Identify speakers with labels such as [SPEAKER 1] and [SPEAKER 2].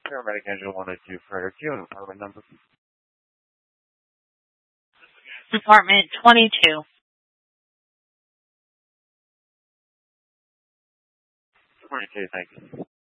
[SPEAKER 1] paramedic engine 102 Frederick. Do you have an apartment number?
[SPEAKER 2] Apartment 22.
[SPEAKER 1] 22, thank you.